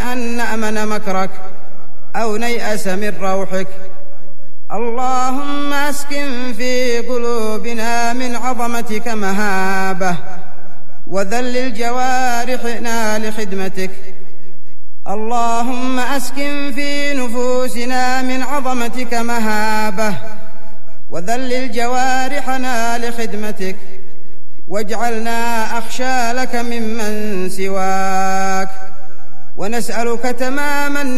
أن نأمن مكرك أو نيأس من روحك. اللهم أسكن في قلوبنا من عظمتك مهابة، وذلل جوارحنا لخدمتك. اللهم أسكن في نفوسنا من عظمتك مهابة، وذلل جوارحنا لخدمتك، واجعلنا أخشى لك ممن سواك، ونسألك تماما